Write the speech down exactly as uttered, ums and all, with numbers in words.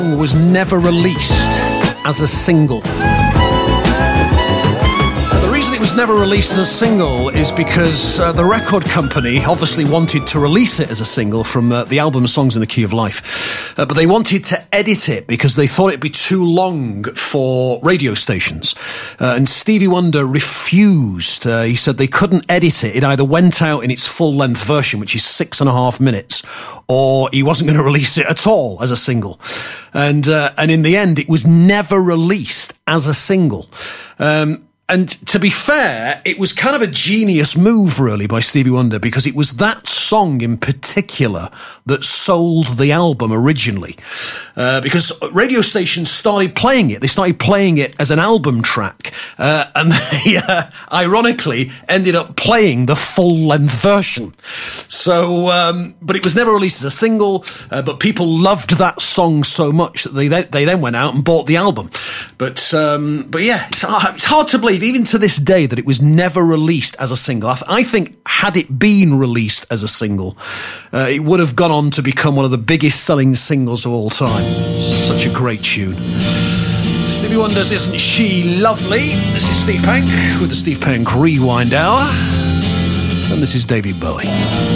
was never released as a single. The reason it was never released as a single is because uh, the record company obviously wanted to release it as a single from uh, the album Songs in the Key of Life, uh, but they wanted to edit it because they thought it'd be too long for radio stations, uh, and Stevie Wonder refused. Uh, he said they couldn't edit it. It either went out in its full-length version, which is six and a half minutes, or he wasn't going to release it at all as a single. And uh, and in the end, it was never released as a single. Um, And to be fair, it was kind of a genius move, really, by Stevie Wonder, because it was that song in particular that sold the album originally. Uh, because radio stations started playing it. They started playing it as an album track. Uh, and they, uh, ironically, ended up playing the full-length version. So, um, but it was never released as a single, uh, but people loved that song so much that they, they then went out and bought the album. But, um, but yeah, it's, it's hard to believe, even to this day, that it was never released as a single. I, th- I think had it been released as a single, uh, it would have gone on to become one of the biggest selling singles of all time. Such a great tune. Stevie Wonder's Isn't She Lovely? This is Steve Pank with the Steve Pank Rewind Hour. And this is David Bowie.